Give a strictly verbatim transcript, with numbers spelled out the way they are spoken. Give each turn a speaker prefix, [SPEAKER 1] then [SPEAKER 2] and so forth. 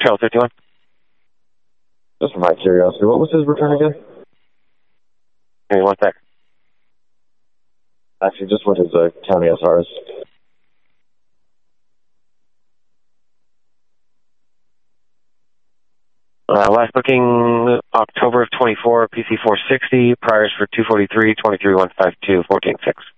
[SPEAKER 1] Trail fifty-one.
[SPEAKER 2] Just for my curiosity, what was his return again?
[SPEAKER 1] Give me one sec.
[SPEAKER 2] Actually, just what his uh, county S R is.
[SPEAKER 1] Uh, last booking, October of twenty-four, P C four sixty, priors for two forty-three, twenty-three one fifty-two, fourteen six.